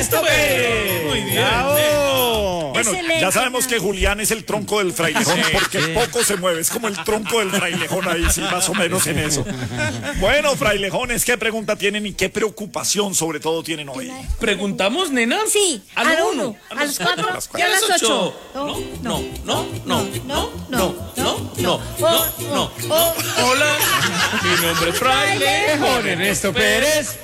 Ernesto Pérez. Muy bien. ¡Bravo! Bueno, Excelente, ya sabemos que Julián es el tronco del frailejón porque poco se mueve, es como el tronco del frailejón ahí, sí, más o menos en eso. Bueno, frailejones, ¿qué pregunta tienen y qué preocupación sobre todo tienen hoy? ¿Preguntamos, nena? Sí, a a lo la 1, 1, a las 4 y a a las las 8. 8. No. Oh, Hola, mi nombre es Frailejón Ernesto Pérez.